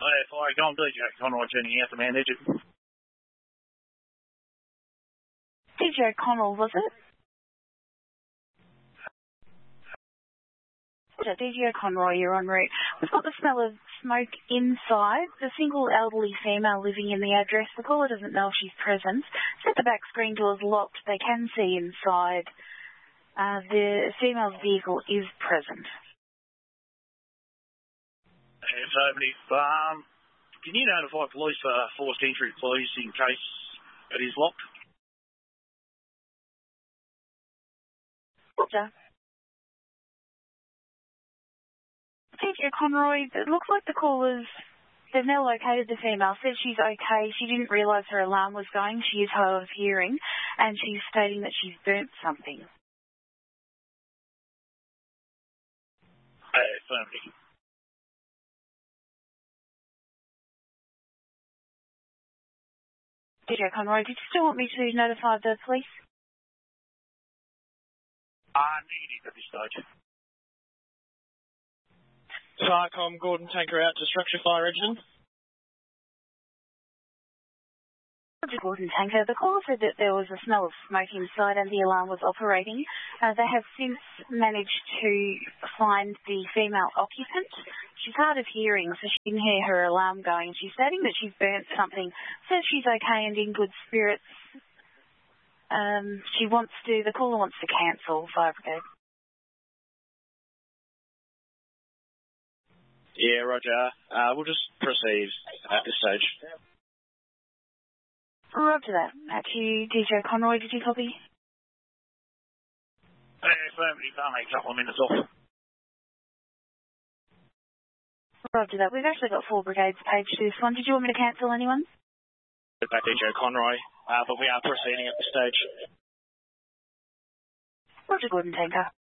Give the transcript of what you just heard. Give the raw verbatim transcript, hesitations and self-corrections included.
Hey, fire, go on, D J Conroy turning out the man, did you? D J Connell, was it? D J Conroy, you're en route. We've got the smell of smoke inside. The single elderly female living in the address. The caller doesn't know if she's present. Since the back screen door's locked, they can see inside. Uh, the female's vehicle is present. Hey, affirmative. Um, can you notify police for uh, forced entry, please, in case it is locked? Roger. D J Conroy, it looks like the caller's, they've now located the female, said she's okay. She didn't realise her alarm was going. She is hard of hearing, and she's stating that she's burnt something. Hey, affirmative. D J Conroy, did you still want me to notify the police? Uh, negative at this stage. Sarcom, Gordon Tanker out to Structure Fire Engine. Roger, Gordon Tanker. The caller said that there was a smell of smoke inside and the alarm was operating. Uh, they have since managed to find the female occupant. She's hard of hearing, so she didn't hear her alarm going. She's stating that she's burnt something, says she's okay and in good spirits. Um, she wants to, the caller wants to cancel Fire Brigade. Yeah, Roger. Uh, we'll just proceed at this stage. Roger that. Back to you, D J Conroy. Did you copy? Hey, affirmative. Only a couple of minutes off. Roger that. We've actually got four brigades page to this one. Did you want me to cancel anyone? Back D J Conroy, uh, but we are proceeding at this stage. Roger, Gordon Tanker.